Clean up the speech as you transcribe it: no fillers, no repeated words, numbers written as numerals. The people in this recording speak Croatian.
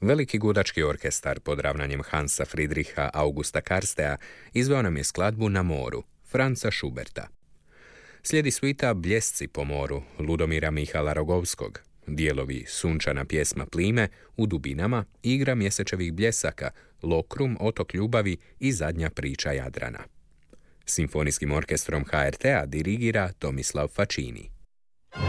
Veliki gudački orkestar pod ravnanjem Hansa Friedricha Augusta Karstea izveo nam je skladbu Na moru, Franza Schuberta. Slijedi svita Bljesci po moru, Ludomira Mihala Rogovskog, dijelovi Sunčana pjesma plime, U dubinama, Igra mjesečevih bljesaka, Lokrum, Otok ljubavi i Zadnja priča Jadrana. Simfonijskim orkestrom HRT-a dirigira Tomislav Facini.